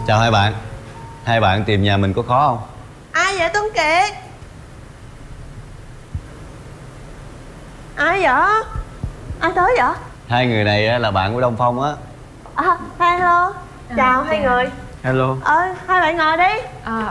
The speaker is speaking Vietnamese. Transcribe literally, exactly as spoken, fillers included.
Chào hai bạn. Hai bạn tìm nhà mình có khó không? Ai vậy Tuấn Kiệt? Ai vậy? Ai tới vậy? Hai người này á, là bạn của Đông Phong á. À, hello. Chào hai người. Hello. Ờ, hai bạn ngồi đi. À,